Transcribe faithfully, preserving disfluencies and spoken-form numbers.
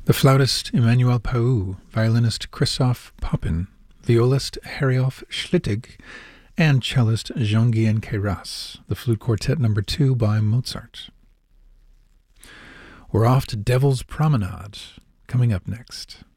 The flautist Emmanuel Pau, violinist Christoph Poppin, violist Heriolf Schlittig, and cellist Jean-Guyen Queyras, the Flute Quartet number two by Mozart. We're off to Devil's Promenade, coming up next.